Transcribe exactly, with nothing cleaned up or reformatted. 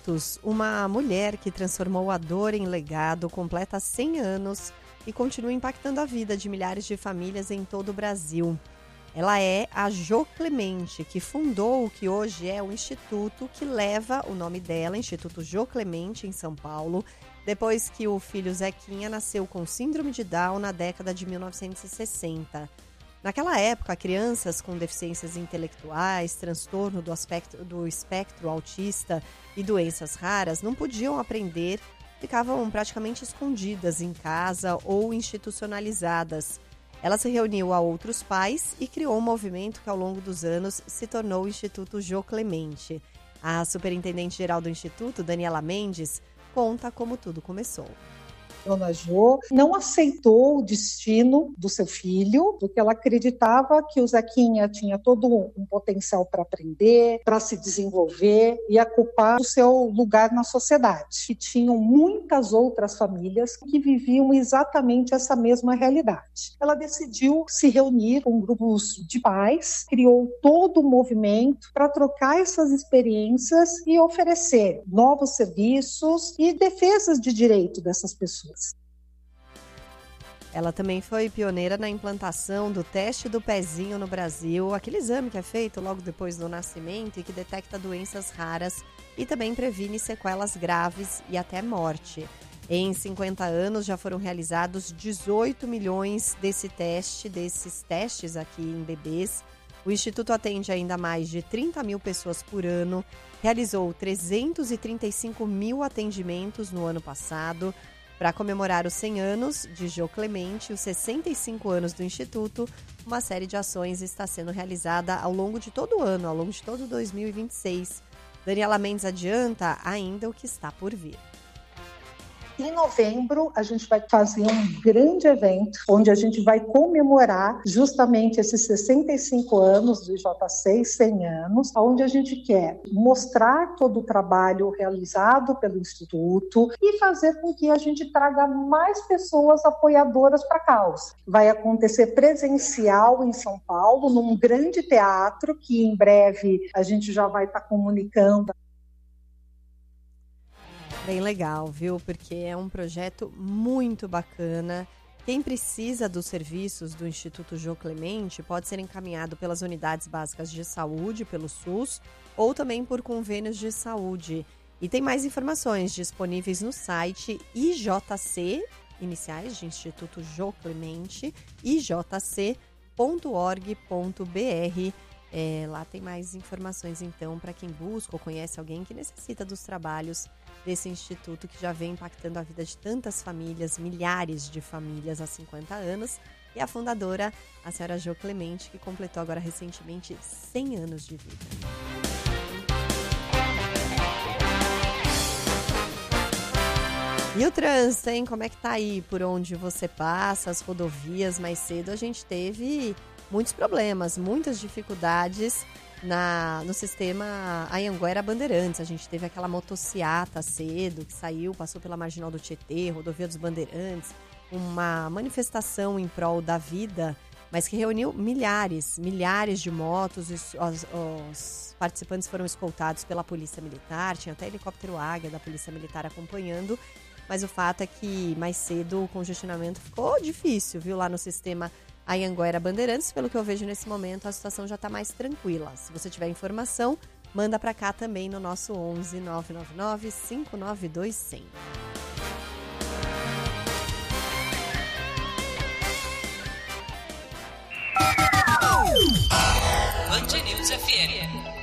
Bustos, uma mulher que transformou a dor em legado, completa cem anos e continua impactando a vida de milhares de famílias em todo o Brasil. Ela é a Jô Clemente, que fundou o que hoje é o instituto que leva o nome dela, Instituto Jô Clemente, em São Paulo, depois que o filho Zequinha nasceu com síndrome de Down na década de mil novecentos e sessenta. Naquela época, crianças com deficiências intelectuais, transtorno do, aspecto, do espectro autista e doenças raras não podiam aprender, ficavam praticamente escondidas em casa ou institucionalizadas. Ela se reuniu a outros pais e criou um movimento que, ao longo dos anos, se tornou o Instituto Jô Clemente. A superintendente-geral do Instituto, Daniela Mendes, conta como tudo começou. Dona Jô não aceitou o destino do seu filho, porque ela acreditava que o Zequinha tinha todo um potencial para aprender, para se desenvolver e ocupar o seu lugar na sociedade. E tinham muitas outras famílias que viviam exatamente essa mesma realidade. Ela decidiu se reunir com grupos de pais, criou todo um movimento para trocar essas experiências e oferecer novos serviços e defesas de direito dessas pessoas. Ela também foi pioneira na implantação do teste do pezinho no Brasil, aquele exame que é feito logo depois do nascimento e que detecta doenças raras e também previne sequelas graves e até morte. Em cinquenta anos já foram realizados dezoito milhões desse teste, desses testes aqui em bebês. O Instituto atende ainda mais de trinta mil pessoas por ano, realizou trezentos e trinta e cinco mil atendimentos no ano passado. Para comemorar os cem anos de Jô Clemente e os sessenta e cinco anos do Instituto, uma série de ações está sendo realizada ao longo de todo o ano, ao longo de todo dois mil e vinte e seis. Daniela Mendes adianta ainda o que está por vir. Em novembro, a gente vai fazer um grande evento, onde a gente vai comemorar justamente esses sessenta e cinco anos do J C, cem anos, onde a gente quer mostrar todo o trabalho realizado pelo Instituto e fazer com que a gente traga mais pessoas apoiadoras para a causa. Vai acontecer presencial em São Paulo, num grande teatro, que em breve a gente já vai estar comunicando. Bem legal, viu? Porque é um projeto muito bacana. Quem precisa dos serviços do Instituto Jô Clemente pode ser encaminhado pelas unidades básicas de saúde, pelo SUS, ou também por convênios de saúde. E tem mais informações disponíveis no site I J C, iniciais de Instituto Jô Clemente, i j c ponto org ponto b r. É, lá tem mais informações, então, para quem busca ou conhece alguém que necessita dos trabalhos desse instituto que já vem impactando a vida de tantas famílias, milhares de famílias há cinquenta anos. E a fundadora, a senhora Jô Clemente, que completou agora recentemente cem anos de vida. E o trânsito, hein? Como é que tá aí por onde você passa, as rodovias? Mais cedo a gente teve muitos problemas, muitas dificuldades na, no sistema Anhanguera Bandeirantes. A gente teve aquela motociata cedo que saiu, passou pela Marginal do Tietê, Rodovia dos Bandeirantes, uma manifestação em prol da vida, mas que reuniu milhares, milhares de motos. Os, os, os participantes foram escoltados pela Polícia Militar, tinha até helicóptero Águia da Polícia Militar acompanhando, mas o fato é que mais cedo o congestionamento ficou difícil, viu, lá no sistema Anhanguera Bandeirantes. Pelo que eu vejo nesse momento, a situação já está mais tranquila. Se você tiver informação, manda para cá também no nosso onze nove nove nove cinco nove dois zero zero. Band News F M.